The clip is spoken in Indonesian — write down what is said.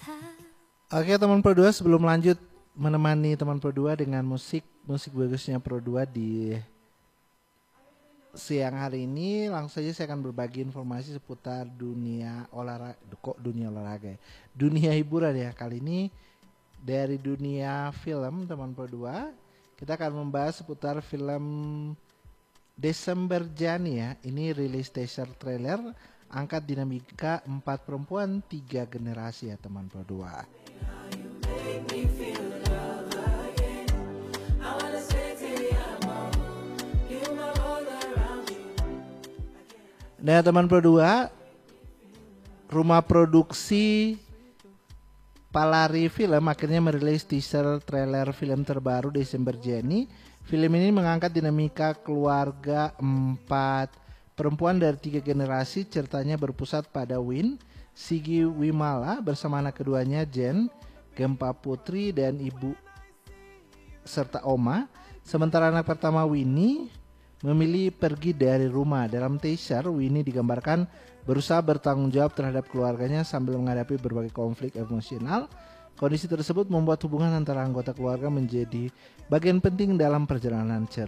Oke teman Pro 2, sebelum lanjut menemani teman Pro 2 dengan musik bagusnya Pro 2 di siang hari ini, langsung saja saya akan berbagi informasi seputar dunia olahraga. Kok dunia olahraga ya? Dunia hiburan ya. Kali ini dari dunia film teman Pro 2, kita akan membahas seputar film Desember Jani ya. Ini rilis teaser trailer angkat dinamika 4 perempuan 3 generasi ya teman Pro 2. Nah teman Pro 2, rumah produksi Palari Film akhirnya merilis teaser trailer film terbaru Desember Jani. Film ini mengangkat dinamika keluarga 4 perempuan dari 3 generasi. Ceritanya berpusat pada Win, Sigi Wimala bersama anak keduanya Jen, Gempa Putri dan ibu serta Oma. Sementara anak pertama Winnie memilih pergi dari rumah. Dalam teaser, Winnie digambarkan berusaha bertanggung jawab terhadap keluarganya sambil menghadapi berbagai konflik emosional. Kondisi tersebut membuat hubungan antara anggota keluarga menjadi bagian penting dalam perjalanan cerita.